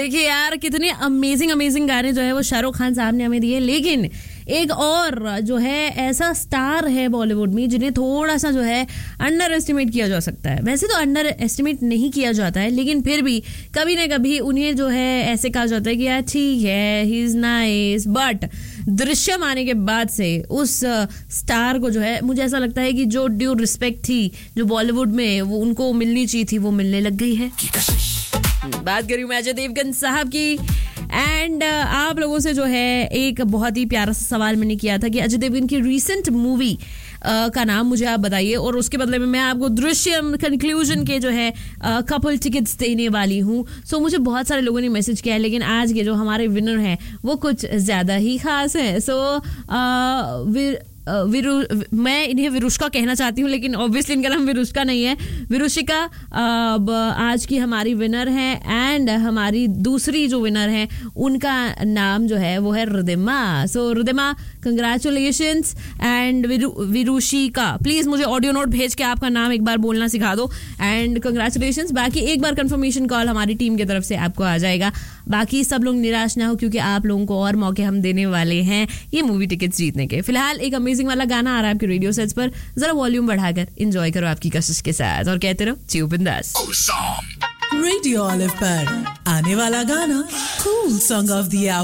देखिए यार, कितने अमेजिंग गाने जो है वो शाहरुख खान साहब ने हमें दिए, लेकिन एक और जो है ऐसा स्टार है बॉलीवुड में जिन्हें थोड़ा सा जो है अंडर एस्टिमेट किया जा सकता है। वैसे तो अंडर एस्टिमेट नहीं किया जाता है, लेकिन फिर भी कभी ना कभी उन्हें जो है ऐसे कहा जाता है कि यार ठीक है, he is nice, but Drishyam आने के बाद से उस स्टार को जो है मुझे ऐसा लगता है कि जो ड्यू रिस्पेक्ट थी जो बॉलीवुड में वो उनको मिलनी चाहिए थी वो मिलने लग गई है। बात करी मैं अजय देवगन साहब की, एंड आप लोगों से जो है एक बहुत ही प्यारा सा सवाल मैंने किया था कि अजय देवगन की रीसेंट मूवी का नाम मुझे आप बताइए, और उसके बदले में मैं आपको दृश्यम कंक्लूजन के जो है कपल टिकट्स देने वाली हूँ। सो मुझे बहुत सारे लोगों ने मैसेज किया है, लेकिन आज के जो हमारे विनर हैं वो कुछ ज़्यादा ही खास है। सो मैं इन्हें विरुष्का कहना चाहती हूँ, लेकिन ऑब्वियसली इनका नाम विरुष्का नहीं है, विरुषिका आज की हमारी विनर है। एंड हमारी दूसरी जो विनर है उनका नाम जो है वो है रिदिमा। सो रिदिमा, कंग्रेचुलेशंस। एंड विरुषिका, प्लीज मुझे ऑडियो नोट भेज के आपका नाम एक बार बोलना सिखा दो। And congratulations. बाकी एक बार कंफर्मेशन कॉल हमारी टीम की तरफ से आपको आ जाएगा। बाकी सब लोग निराश ना हो, क्योंकि आप लोगों को और मौके हम देने वाले हैं ये मूवी टिकट्स जीतने के। फिलहाल एक अमेजिंग वाला गाना आ रहा है आपके रेडियो सेट्स पर, जरा वॉल्यूम बढ़ाकर एंजॉय करो आपकी कशिश के साथ, और कहते रहो चियो बिंदास। रेडियो ऑलिव पर आने वाला गाना कूल सॉन्ग ऑफ द